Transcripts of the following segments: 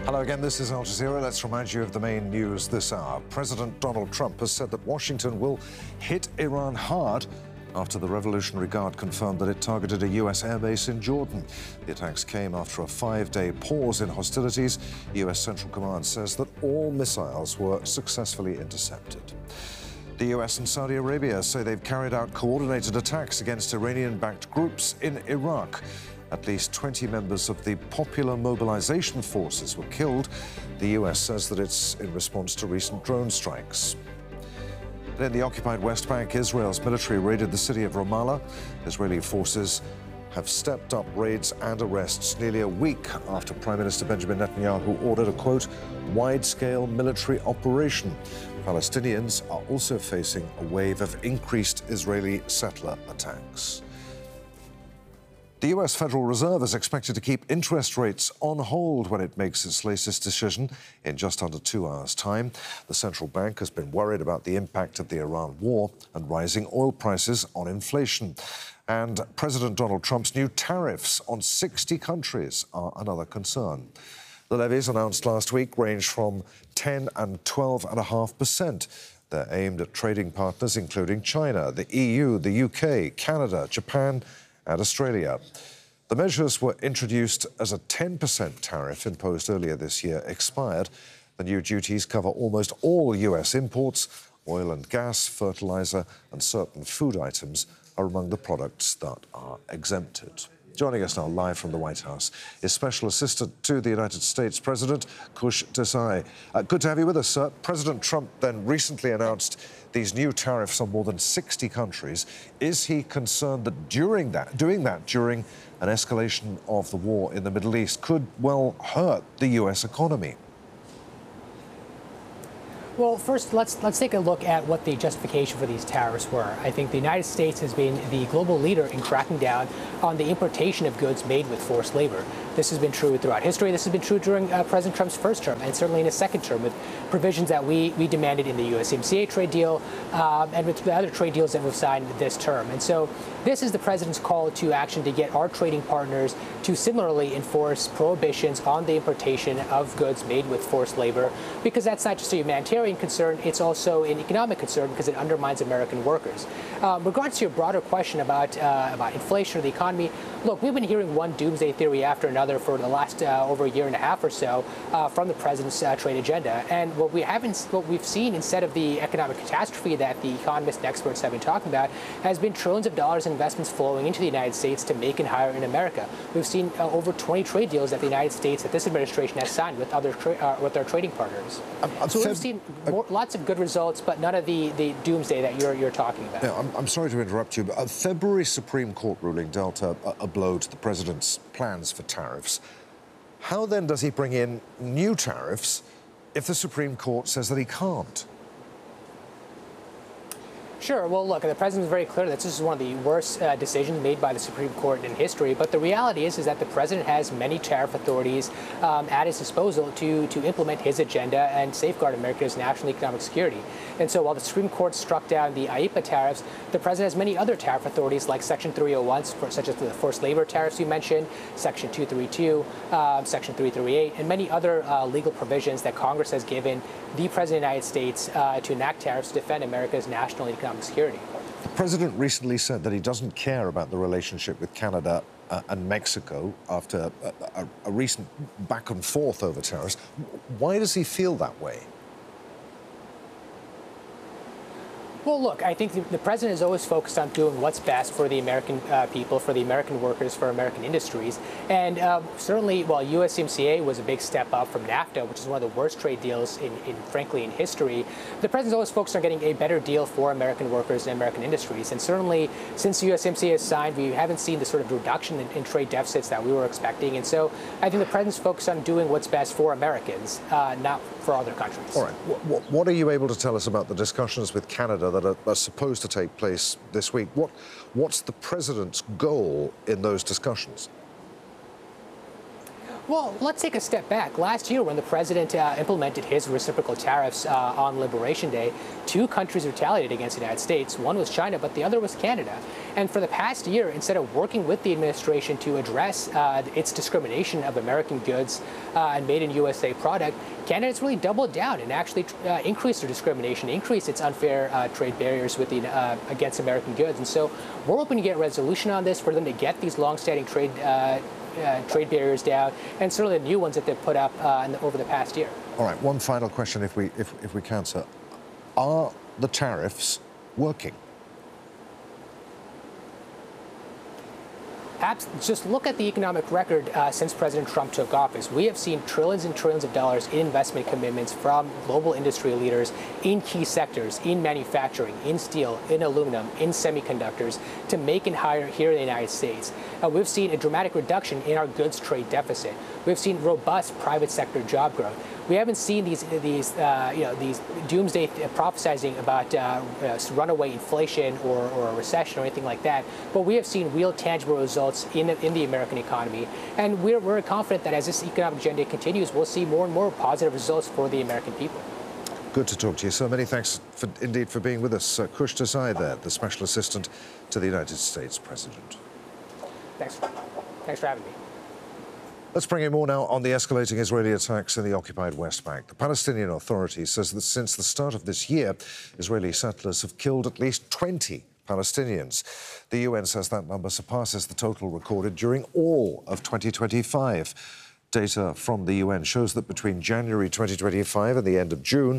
Hello again, this is Al Jazeera. Let's remind you of the main news this hour. President Donald Trump has said that Washington will hit Iran hard after the Revolutionary Guard confirmed that it targeted a U.S. airbase in Jordan. The attacks came after a 5-day pause in hostilities. U.S. Central Command says that all missiles were successfully intercepted. The US and Saudi Arabia say they've carried out coordinated attacks against Iranian-backed groups in Iraq. At least 20 members of the Popular Mobilization Forces were killed. The US says that it's in response to recent drone strikes. In the occupied West Bank, Israel's military raided the city of Ramallah. Israeli forces have stepped up raids and arrests nearly a week after Prime Minister Benjamin Netanyahu ordered a, quote, wide-scale military operation. Palestinians are also facing a wave of increased Israeli settler attacks. The US Federal Reserve is expected to keep interest rates on hold when it makes its latest decision in just under 2 hours' time. The central bank has been worried about the impact of the Iran war and rising oil prices on inflation. And President Donald Trump's new tariffs on 60 countries are another concern. The levies announced last week range from 10 and 12.5%. They're aimed at trading partners including China, the EU, the UK, Canada, Japan and Australia. The measures were introduced as a 10% tariff imposed earlier this year expired. The new duties cover almost all US imports. Oil and gas, fertilizer and certain food items are among the products that are exempted. Joining us now live from the White House is Special Assistant to the United States President, Kush Desai. Good to have you with us, sir. President Trump then recently announced these new tariffs on more than 60 countries. Is he concerned that doing that during an escalation of the war in the Middle East could well hurt the US economy? Well, first, let's take a look at what the justification for these tariffs were. I think the United States has been the global leader in cracking down on the importation of goods made with forced labor. This has been true throughout history. This has been true during President Trump's first term and certainly in his second term with provisions that we demanded in the USMCA trade deal and with the other trade deals that we've signed this term. And so this is the president's call to action to get our trading partners to similarly enforce prohibitions on the importation of goods made with forced labor, because that's not just a humanitarian concern, it's also an economic concern because it undermines American workers. Regards to your broader question about inflation or the economy, look, we've been hearing one doomsday theory after another for the last over a year and a half or so from the president's trade agenda. And what we've seen instead of the economic catastrophe that the economists and experts have been talking about has been trillions of dollars in investments flowing into the United States to make and hire in America. We've seen over 20 trade deals that the United States, that this administration has signed with with our trading partners. So we've seen lots of good results, but none of the doomsday that you're talking about. Yeah, I'm sorry to interrupt you, but a February Supreme Court ruling dealt a blow to the president's plans for tariffs. How then does he bring in new tariffs if the Supreme Court says that he can't? Sure. Well, look, the president is very clear that this is one of the worst decisions made by the Supreme Court in history. But the reality is that the president has many tariff authorities at his disposal to implement his agenda and safeguard America's national economic security. And so while the Supreme Court struck down the IEEPA tariffs, the president has many other tariff authorities like Section 301, such as the forced labor tariffs you mentioned, Section 232, Section 338, and many other legal provisions that Congress has given the president of the United States to enact tariffs to defend America's national economic security. The president recently said that he doesn't care about the relationship with Canada and Mexico after a recent back and forth over tariffs. Why does he feel that way? Well, look, I think the president is always focused on doing what's best for the American people, for the American workers, for American industries. And certainly, while USMCA was a big step up from NAFTA, which is one of the worst trade deals, frankly, in history, the president's always focused on getting a better deal for American workers and American industries. And certainly, since USMCA is signed, we haven't seen the sort of reduction in trade deficits that we were expecting. And so I think the president's focused on doing what's best for Americans, not for other countries. All right. What are you able to tell us about the discussions with Canada that are supposed to take place this week? What's the president's goal in those discussions? Well, let's take a step back. Last year, when the president implemented his reciprocal tariffs on Liberation Day, two countries retaliated against the United States. One was China, but the other was Canada. And for the past year, instead of working with the administration to address its discrimination of American goods and made in USA product, Canada's really doubled down and actually increased their discrimination, increased its unfair trade barriers with against American goods. And so we're hoping to get a resolution on this for them to get these longstanding trade barriers down, and certainly the new ones that they've put up over the past year. All right, one final question, if we can, sir. Are the tariffs working? Just look at the economic record since President Trump took office. We have seen trillions and trillions of dollars in investment commitments from global industry leaders in key sectors, in manufacturing, in steel, in aluminum, in semiconductors, to make and hire here in the United States. We've seen a dramatic reduction in our goods trade deficit. We've seen robust private sector job growth. We haven't seen these doomsday prophesizing about runaway inflation or a recession or anything like that. But we have seen real tangible results in the American economy, and we're confident that as this economic agenda continues, we'll see more and more positive results for the American people. Good to talk to you, sir. Many thanks indeed for being with us. Kush Desai there, the Special Assistant to the United States President. Thanks for having me. Let's bring in more now on the escalating Israeli attacks in the occupied West Bank. The Palestinian Authority says that since the start of this year, Israeli settlers have killed at least 20 Palestinians. The UN says that number surpasses the total recorded during all of 2025. Data from the UN shows that between January 2025 and the end of June,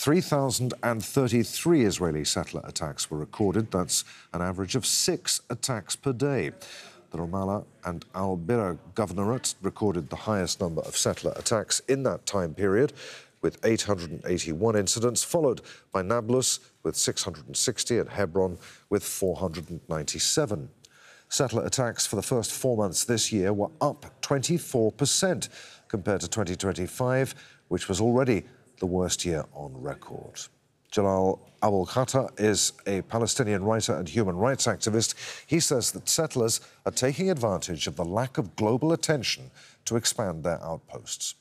3,033 Israeli settler attacks were recorded. That's an average of 6 attacks per day. The Ramallah and Al-Bira governorates recorded the highest number of settler attacks in that time period, with 881 incidents, followed by Nablus with 660 and Hebron with 497. Settler attacks for the first 4 months this year were up 24% compared to 2025, which was already the worst year on record. Jalal Abul Khatta is a Palestinian writer and human rights activist. He says that settlers are taking advantage of the lack of global attention to expand their outposts.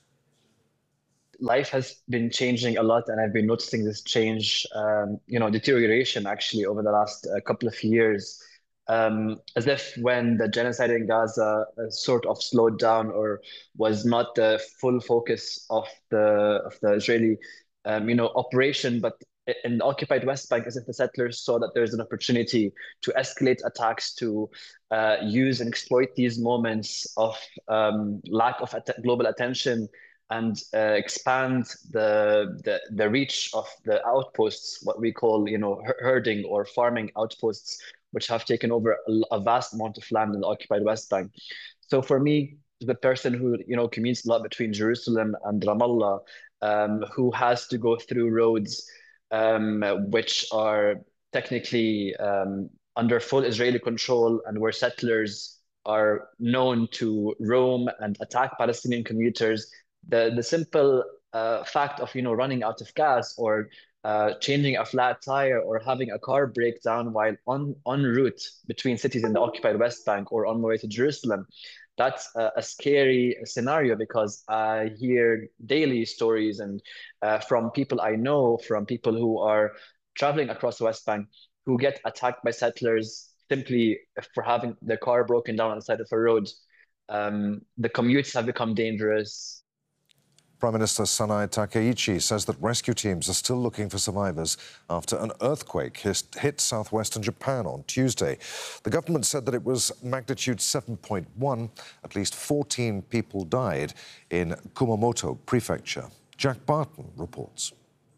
Life has been changing a lot, and I've been noticing this change, deterioration actually over the last couple of years. As if when the genocide in Gaza sort of slowed down or was not the full focus of the Israeli operation, but in the occupied West Bank, as if the settlers saw that there's an opportunity to escalate attacks, to use and exploit these moments of lack of global attention and expand the reach of the outposts, what we call herding or farming outposts, which have taken over a vast amount of land in the occupied West Bank. So for me, the person who commutes a lot between Jerusalem and Ramallah, who has to go through roads which are technically under full Israeli control, and where settlers are known to roam and attack Palestinian commuters, the simple fact of running out of gas or changing a flat tire or having a car break down while en route between cities in the occupied West Bank or on my way to Jerusalem, that's a scary scenario, because I hear daily stories and from people I know, from people who are traveling across the West Bank, who get attacked by settlers simply for having their car broken down on the side of a road. The commutes have become dangerous. Prime Minister Sanae Takaichi says that rescue teams are still looking for survivors after an earthquake hit southwestern Japan on Tuesday. The government said that it was magnitude 7.1. At least 14 people died in Kumamoto Prefecture. Jack Barton reports.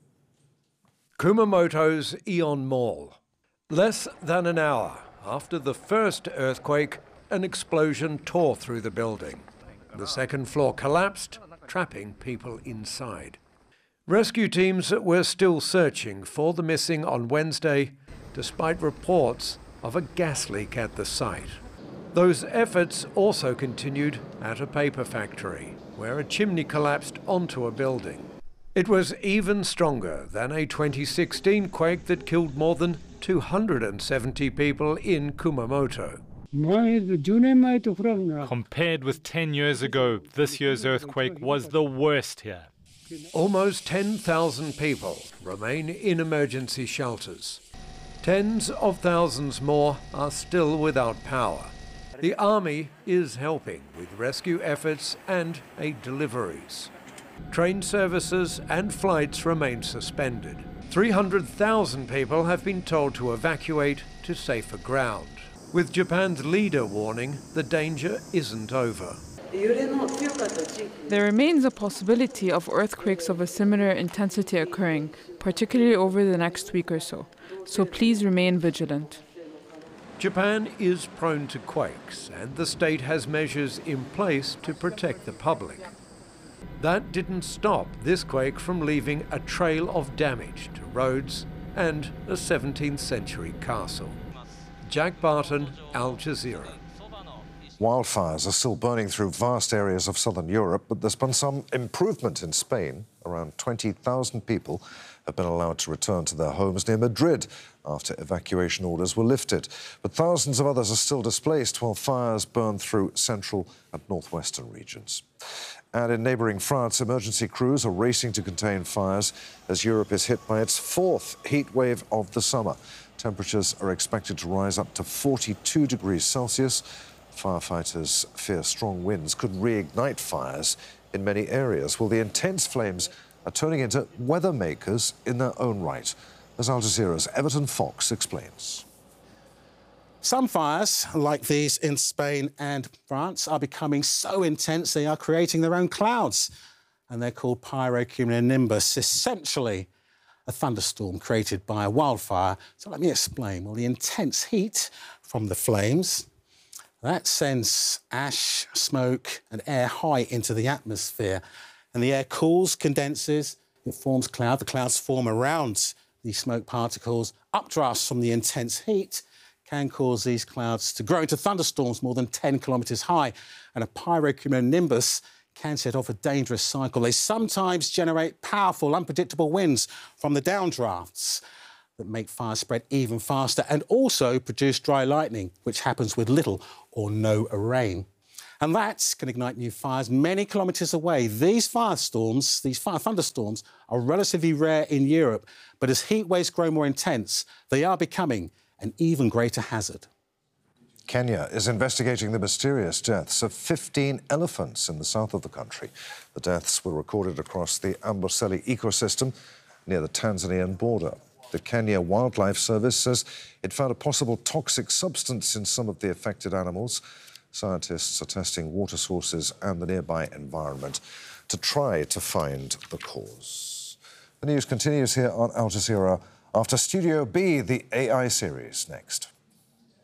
Kumamoto's Aeon Mall. Less than an hour after the first earthquake, an explosion tore through the building. The second floor collapsed, trapping people inside. Rescue teams were still searching for the missing on Wednesday, despite reports of a gas leak at the site. Those efforts also continued at a paper factory, where a chimney collapsed onto a building. It was even stronger than a 2016 quake that killed more than 270 people in Kumamoto. Compared with 10 years ago, this year's earthquake was the worst here. Almost 10,000 people remain in emergency shelters. Tens of thousands more are still without power. The army is helping with rescue efforts and aid deliveries. Train services and flights remain suspended. 300,000 people have been told to evacuate to safer ground. With Japan's leader warning, the danger isn't over. There remains a possibility of earthquakes of a similar intensity occurring, particularly over the next week or so. So please remain vigilant. Japan is prone to quakes, and the state has measures in place to protect the public. That didn't stop this quake from leaving a trail of damage to roads and a 17th century castle. Jack Barton, Al Jazeera. Wildfires are still burning through vast areas of southern Europe, but there's been some improvement in Spain. Around 20,000 people have been allowed to return to their homes near Madrid after evacuation orders were lifted. But thousands of others are still displaced while fires burn through central and northwestern regions. And in neighbouring France, emergency crews are racing to contain fires as Europe is hit by its fourth heat wave of the summer. Temperatures are expected to rise up to 42 degrees Celsius. Firefighters fear strong winds could reignite fires in many areas. Well, the intense flames are turning into weather makers in their own right, as Al Jazeera's Everton Fox explains. Some fires, like these in Spain and France, are becoming so intense they are creating their own clouds. And they're called pyrocumulonimbus, essentially a thunderstorm created by a wildfire. So let me explain. Well, the intense heat from the flames, that sends ash, smoke and air high into the atmosphere. And the air cools, condenses, it forms cloud. The clouds form around these smoke particles. Updrafts from the intense heat can cause these clouds to grow into thunderstorms more than 10 kilometres high. And a pyrocumulonimbus can set off a dangerous cycle. They sometimes generate powerful, unpredictable winds from the downdrafts that make fires spread even faster and also produce dry lightning, which happens with little or no rain. And that can ignite new fires many kilometres away. These firestorms, these thunderstorms, are relatively rare in Europe, but as heat waves grow more intense, they are becoming an even greater hazard. Kenya is investigating the mysterious deaths of 15 elephants in the south of the country. The deaths were recorded across the Amboseli ecosystem near the Tanzanian border. The Kenya Wildlife Service says it found a possible toxic substance in some of the affected animals. Scientists are testing water sources and the nearby environment to try to find the cause. The news continues here on Al Jazeera after Studio B, the AI series, next.